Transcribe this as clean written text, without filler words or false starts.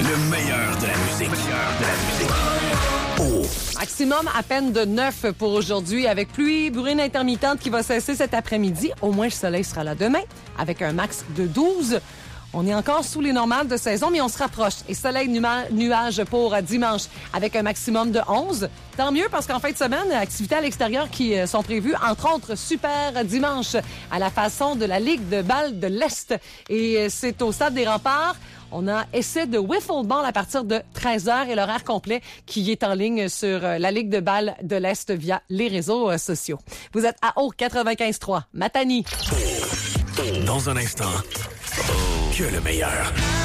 Le meilleur de la musique. Oh. Maximum à peine de 9 pour aujourd'hui, avec pluie, bruine intermittente qui va cesser cet après-midi. Au moins, le soleil sera là demain, avec un max de 12. On est encore sous les normales de saison, mais on se rapproche. Et soleil, nuages pour dimanche, avec un maximum de 11. Tant mieux, parce qu'en fin de semaine, activités à l'extérieur qui sont prévues, entre autres, super dimanche, à la façon de la Ligue de balle de l'Est. Et c'est au Stade des Remparts. On a essai de wiffle ball à partir de 13h et l'horaire complet qui est en ligne sur la Ligue de balle de l'Est via les réseaux sociaux. Vous êtes à haut 95.3, Matani. Dans un instant, que le meilleur.